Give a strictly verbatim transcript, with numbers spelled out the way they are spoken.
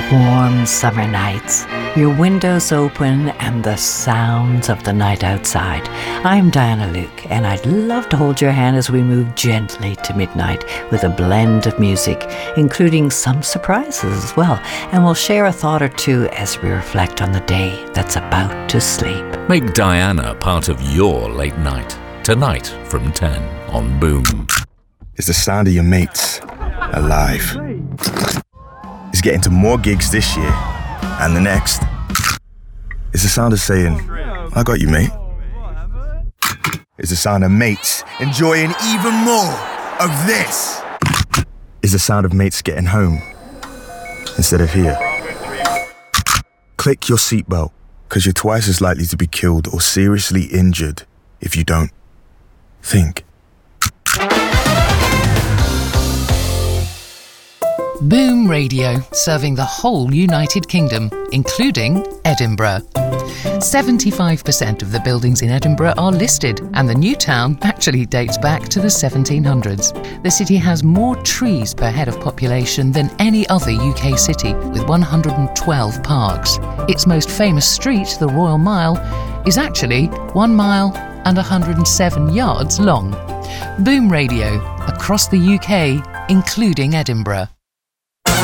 Warm summer nights, your windows open and the sounds of the night outside. I'm Diana Luke, and I'd love to hold your hand as we move gently to midnight with a blend of music, including some surprises as well, and we'll share a thought or two as we reflect on the day that's about to sleep. Make Diana part of your late night, tonight from ten on Boom. It's the sound of your mates alive. It's getting to more gigs this year and the next. It's the sound of saying, I got you, mate. It's the sound of mates enjoying even more of this. It's the sound of mates getting home instead of here. Click your seatbelt, because you're twice as likely to be killed or seriously injured if you don't think. Boom Radio, serving the whole United Kingdom, including Edinburgh. seventy-five percent of the buildings in Edinburgh are listed, and the new town actually dates back to the seventeen hundreds. The city has more trees per head of population than any other U K city, with one hundred twelve parks. Its most famous street, the Royal Mile, is actually one mile and one hundred seven yards long. Boom Radio, across the U K, including Edinburgh.